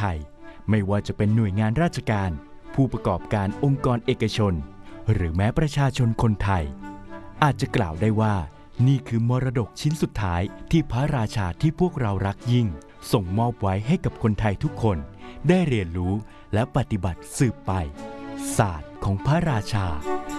ไทยไม่ว่าจะเป็นหน่วยงานราชการผู้ประกอบการองค์กรเอกชนหรือแม้ประชาชนคนไทยอาจจะกล่าวได้ว่านี่คือมรดกชิ้นสุดท้ายที่พระราชาที่พวกเรารักยิ่งส่งมอบไว้ให้กับคนไทยทุกคนได้เรียนรู้และปฏิบัติสืบไปศาสตร์ของพระราชา